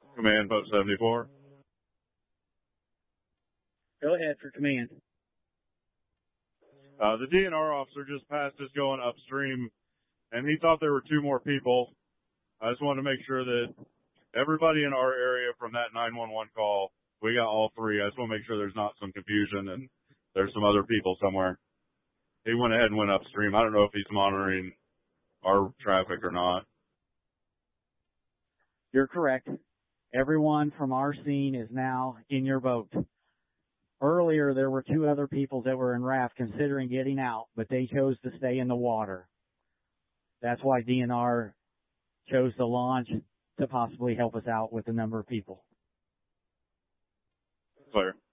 Command Post 74. Go ahead for command. The DNR officer just passed us going upstream, and he thought there were 2 more people. I just wanted to make sure that everybody in our area from that 911 call, we got all 3. I just want to make sure there's not some confusion and there's some other people somewhere. He went ahead and went upstream. I don't know if he's monitoring our traffic or not. You're correct. Everyone from our scene is now in your boat. Earlier, there were 2 other people that were in raft considering getting out, but they chose to stay in the water. That's why DNR chose to launch to possibly help us out with a number of people. Clear.